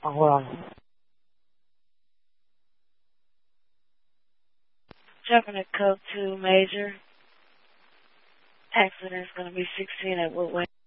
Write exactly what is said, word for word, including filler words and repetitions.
Oh, hold on. Jumping at code two major. Accident's going to be sixteen at Woodway.